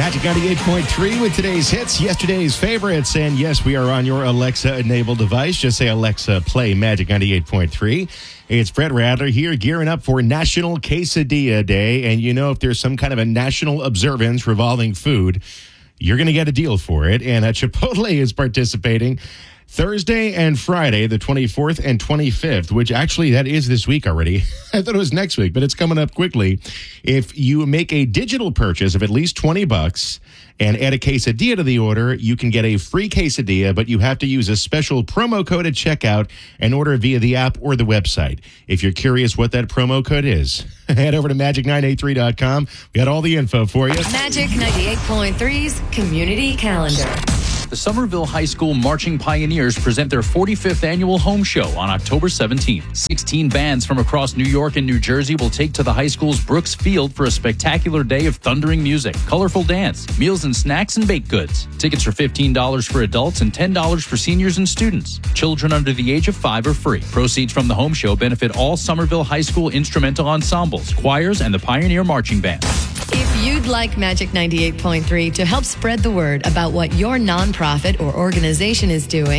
Magic 98.3 with today's hits, yesterday's favorites. And yes, we are on your Alexa-enabled device. Just say, Alexa, play Magic 98.3. It's Brett Radler here, gearing up for National Quesadilla Day. And you know, if there's some kind of a national observance revolving food, you're going to get a deal for it. And Chipotle is participating Thursday and Friday, the 24th and 25th, which actually that is this week already. I thought it was next week, but it's coming up quickly. If you make a digital purchase of at least $20 and add a quesadilla to the order, you can get a free quesadilla, but you have to use a special promo code at checkout and order via the app or the website. If you're curious what that promo code is, head over to magic983.com. We got all the info for you. Magic 98.3's Community Calendar. The Somerville High School Marching Pioneers present their 45th annual home show on October 17th. 16 bands from across New York and New Jersey will take to the high school's Brooks Field for a spectacular day of thundering music, colorful dance, meals and snacks, and baked goods. Tickets are $15 for adults and $10 for seniors and students. Children under the age of 5 are free. Proceeds from the home show benefit all Somerville High School instrumental ensembles, choirs, and the Pioneer Marching Band. If you'd like Magic 98.3 to help spread the word about what your nonprofit or organization is doing,